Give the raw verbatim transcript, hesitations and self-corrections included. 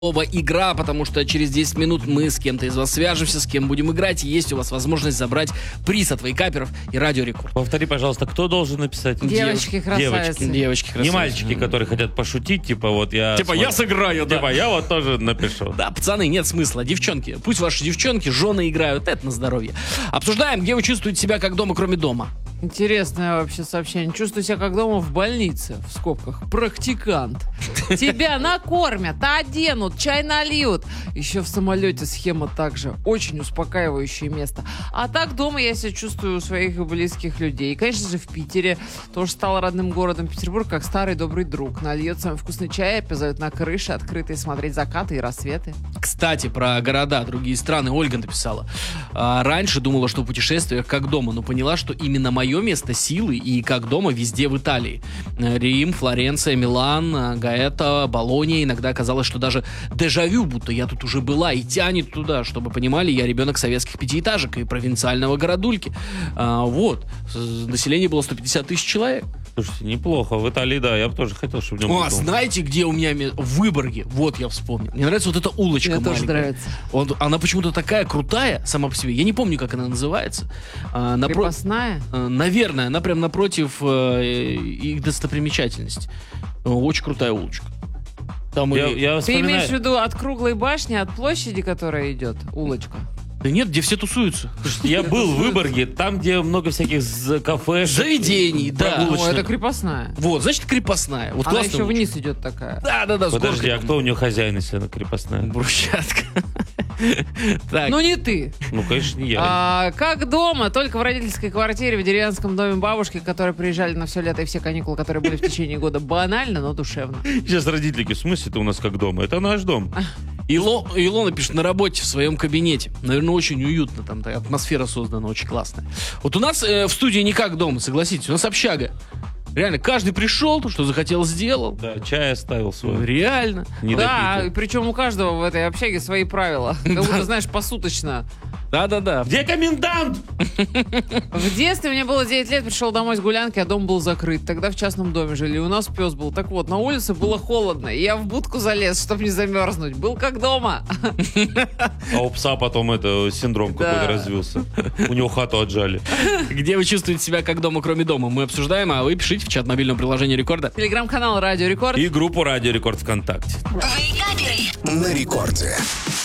Слово «игра», потому что через десять минут мы с кем-то из вас свяжемся, с кем будем играть, и есть у вас возможность забрать приз от Вейкаперов и Радио Рекорд. Повтори, пожалуйста, кто должен написать? Девочки, Девочки-красавицы. девочки красавицы. Не мальчики, которые хотят пошутить, типа вот я... Типа я сыграю, да. Типа я вот тоже напишу. Да, пацаны, нет смысла. Девчонки, пусть ваши девчонки, жены играют, это на здоровье. Обсуждаем, где вы чувствуете себя как дома, кроме дома. Интересное вообще сообщение. Чувствую себя как дома в больнице, в скобках, практикант. Тебя накормят, оденут, чай нальют. Еще в самолете схема также. Очень успокаивающее место. А так дома я себя чувствую у своих близких людей. И, конечно же, в Питере тоже стал родным городом. Петербург как старый добрый друг. Нальет самый вкусный чай, опять на крыше открытые смотреть закаты и рассветы. Кстати, про города, другие страны Ольга написала. А, раньше думала, что в путешествиях как дома, но поняла, что именно мое место силы и как дома везде в Италии. Рим, Флоренция, Милан, Гаэта, Болонья. Иногда казалось, что даже дежавю, будто я тут уже была, и тянет туда. Чтобы понимали, я ребенок советских пятиэтажек и провинциального городульки. А, вот. Население было сто пятьдесят тысяч человек. Слушайте, неплохо. В Италии, да, я бы тоже хотел, чтобы в нем... О, знаете, где у меня... ме- В Выборге. Вот я вспомнил. Мне нравится вот эта улочка Мне тоже маленькая. нравится. Вот она почему-то такая крутая сама по себе. Я не помню, как она называется. А, напро- Крепостная? а, Наверное, она прям напротив э, их достопримечательности. Э, Очень крутая улочка. Там Я, и- я Ты вспоминаю... имеешь в виду от круглой башни, от площади, которая идет, улочка? Да нет, где все тусуются. Я был в Выборге, там, где много всяких з- кафе, Заведений, да. О, прогулочных. это крепостная. Вот, значит, крепостная. Вот Она классная еще улочка. вниз идет такая. Да, да, да. с Подожди, горкой а там. кто у нее хозяин, если она крепостная? Брусчатка. Так. Ну не ты. Ну, конечно, не я. А, как дома, только в родительской квартире в деревенском доме бабушки, которые приезжали на все лето и все каникулы, которые были в течение года. Банально, но душевно. Сейчас родители такие, в смысле, это у нас как дома? Это наш дом. Ило, Илона пишет, на работе в своем кабинете. Наверное, очень уютно. Там такая атмосфера создана очень классная. Вот у нас э, в студии не как дома, согласитесь. У нас общага. Реально, каждый пришел, то, что захотел, сделал. Да, чай оставил свой. Реально. Не Да, допитый. причем у каждого в этой общаге свои правила. Как будто, знаешь, посуточно. Да-да-да. Где комендант? В детстве мне было девять лет, пришел домой с гулянки, а дом был закрыт. Тогда в частном доме жили, у нас пес был. Так вот, на улице было холодно, и я в будку залез, чтобы не замерзнуть. Был как дома. А у пса потом это синдром Да. какой-то развился. У него хату отжали. Где вы чувствуете себя как дома, кроме дома? Мы обсуждаем, а вы пишите в чат мобильного приложения Рекорда. Телеграм-канал Радио Рекорд. И группу Радио Рекорд ВКонтакте. Вейкаперы На рекорде.